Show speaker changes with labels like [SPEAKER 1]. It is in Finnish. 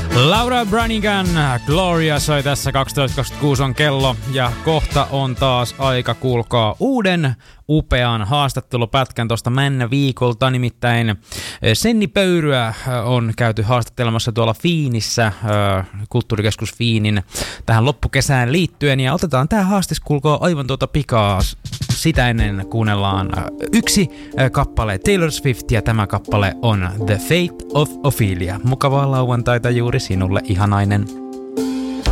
[SPEAKER 1] Laura Branigan, Gloria soi tässä 12.26 on kello ja kohta on taas aika kuulkaa uuden upean haastattelupätkän tuosta mennä viikolta, nimittäin Senni Pöyryä on käyty haastattelemassa tuolla Fiinissä, kulttuurikeskus Fiinin tähän loppukesään liittyen ja otetaan tää haastis kuulkaa aivan tuota pikaa. Sitä ennen kuunnellaan yksi kappale Taylor Swift ja tämä kappale on The Fate of Ophelia. Mukavaa lauantaita juuri sinulle, ihanainen.